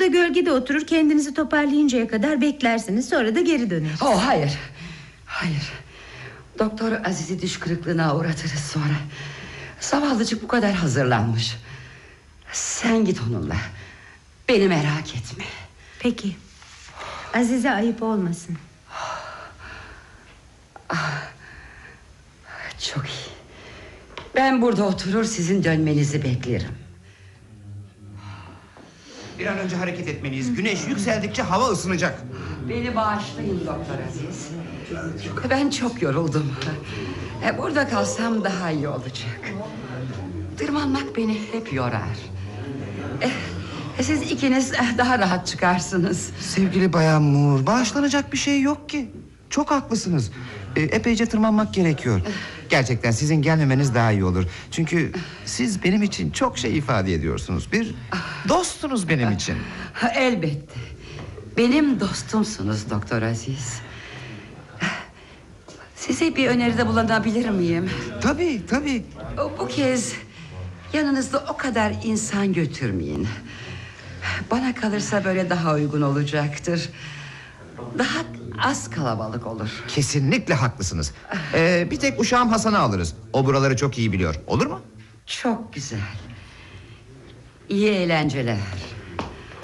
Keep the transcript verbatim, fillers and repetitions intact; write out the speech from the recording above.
Burada gölgede oturur, kendinizi toparlayıncaya kadar beklersiniz. Sonra da geri döneriz. Oh, hayır. Hayır. Doktor Aziz'i düş kırıklığına uğratırız sonra. Zavallıcık bu kadar hazırlanmış. Sen git onunla. Beni merak etme. Peki. Azize ayıp olmasın. Ah, çok iyi. Ben burada oturur sizin dönmenizi beklerim. Bir an önce hareket etmeliyiz. Güneş yükseldikçe hava ısınacak. Beni bağışlayın Doktor Aziz. Ben çok yoruldum. Burada kalsam daha iyi olacak. Tırmanmak beni hep yorar. Siz ikiniz daha rahat çıkarsınız. Sevgili Bayan Moore, bağışlanacak bir şey yok ki. Çok haklısınız. E, epeyce tırmanmak gerekiyor. Gerçekten sizin gelmemeniz daha iyi olur. Çünkü siz benim için çok şey ifade ediyorsunuz. Bir dostunuz benim için. Elbette. Benim dostumsunuz Doktor Aziz. Size bir öneride bulunabilir miyim? Tabii tabii. Bu kez yanınızda o kadar insan götürmeyin. Bana kalırsa böyle daha uygun olacaktır. Daha az kalabalık olur. Kesinlikle haklısınız. Ee, bir tek uşağım Hasan'ı alırız. O buraları çok iyi biliyor. Olur mu? Çok güzel. İyi eğlenceler.